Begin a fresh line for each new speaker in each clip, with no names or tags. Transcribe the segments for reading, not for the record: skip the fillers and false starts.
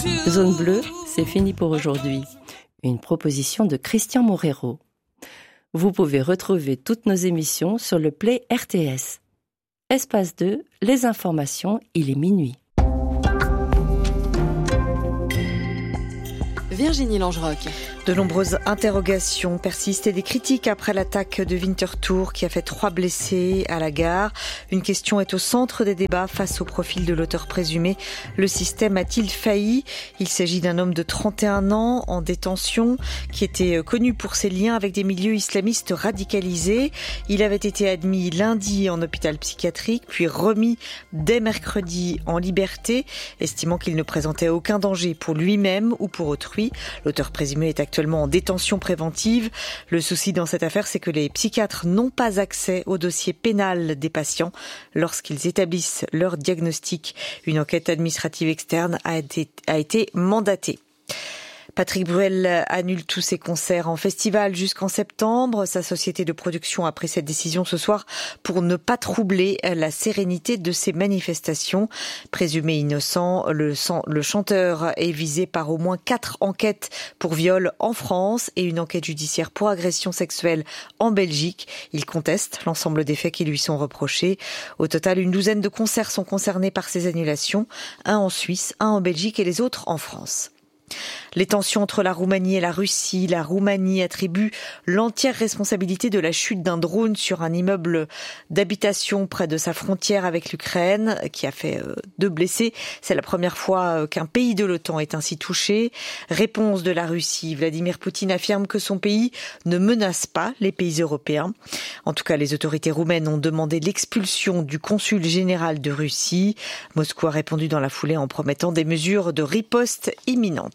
Zone bleue, c'est fini pour aujourd'hui. Une proposition de Christian Morero. Vous pouvez retrouver toutes nos émissions sur le Play RTS. Espace 2, les informations, il est minuit.
Virginie Langerock.
De nombreuses interrogations persistent et des critiques après l'attaque de Winterthur qui a fait 3 blessés à la gare. Une question est au centre des débats face au profil de l'auteur présumé. Le système a-t-il failli ? Il s'agit d'un homme de 31 ans en détention qui était connu pour ses liens avec des milieux islamistes radicalisés. Il avait été admis lundi en hôpital psychiatrique puis remis dès mercredi en liberté, estimant qu'il ne présentait aucun danger pour lui-même ou pour autrui. L'auteur présumé est actuellement en détention préventive. Le souci dans cette affaire, c'est que les psychiatres n'ont pas accès au dossier pénal des patients lorsqu'ils établissent leur diagnostic. Une enquête administrative externe a été mandatée. Patrick Bruel annule tous ses concerts en festival jusqu'en septembre. Sa société de production a pris cette décision ce soir pour ne pas troubler la sérénité de ces manifestations. Présumé innocent, le chanteur est visé par au moins 4 enquêtes pour viol en France et une enquête judiciaire pour agression sexuelle en Belgique. Il conteste l'ensemble des faits qui lui sont reprochés. Au total, une douzaine de concerts sont concernés par ces annulations. Un en Suisse, un en Belgique et les autres en France. Les tensions entre la Roumanie et la Russie. La Roumanie attribue l'entière responsabilité de la chute d'un drone sur un immeuble d'habitation près de sa frontière avec l'Ukraine, qui a fait 2 blessés. C'est la première fois qu'un pays de l'OTAN est ainsi touché. Réponse de la Russie. Vladimir Poutine affirme que son pays ne menace pas les pays européens. En tout cas, les autorités roumaines ont demandé l'expulsion du consul général de Russie. Moscou a répondu dans la foulée en promettant des mesures de riposte imminentes.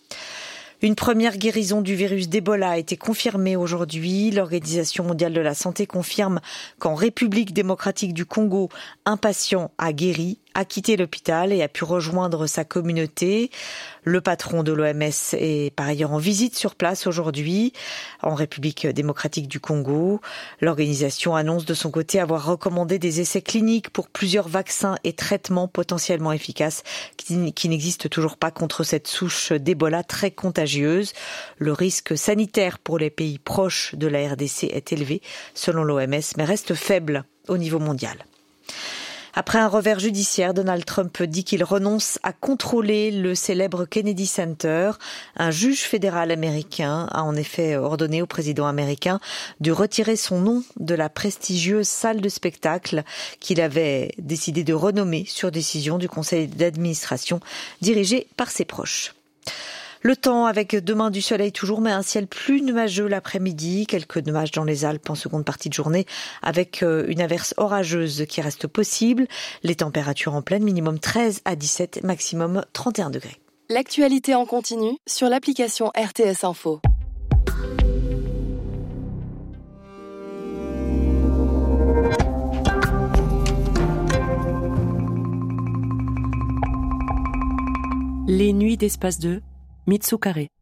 Une première guérison du virus d'Ebola a été confirmée aujourd'hui. L'Organisation mondiale de la santé confirme qu'en République démocratique du Congo, un patient a guéri, a quitté l'hôpital et a pu rejoindre sa communauté. Le patron de l'OMS est par ailleurs en visite sur place aujourd'hui en République démocratique du Congo. L'organisation annonce de son côté avoir recommandé des essais cliniques pour plusieurs vaccins et traitements potentiellement efficaces qui n'existent toujours pas contre cette souche d'Ebola très contagieuse. Le risque sanitaire pour les pays proches de la RDC est élevé selon l'OMS mais reste faible au niveau mondial. Après un revers judiciaire, Donald Trump dit qu'il renonce à contrôler le célèbre Kennedy Center. Un juge fédéral américain a en effet ordonné au président américain de retirer son nom de la prestigieuse salle de spectacle qu'il avait décidé de renommer sur décision du conseil d'administration dirigé par ses proches. Le temps avec demain du soleil toujours, mais un ciel plus nuageux l'après-midi. Quelques nuages dans les Alpes en seconde partie de journée avec une averse orageuse qui reste possible. Les températures en pleine, minimum 13 à 17, maximum 31 degrés.
L'actualité en continu sur l'application RTS Info.
Les nuits d'Espace 2, Mitsukare.